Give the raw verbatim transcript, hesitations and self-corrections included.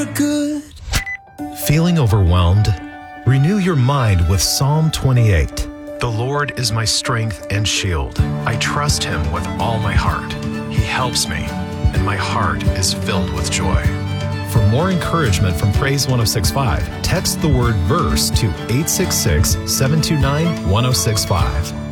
for good. Feeling overwhelmed? Renew your mind with Psalm twenty-eight. The Lord is my strength and shield. I trust him with all my heart. He helps me, and my heart is filled with joy. For more encouragement from Praise one oh six point five, text the word verse to eight six six, seven two nine, one oh six five.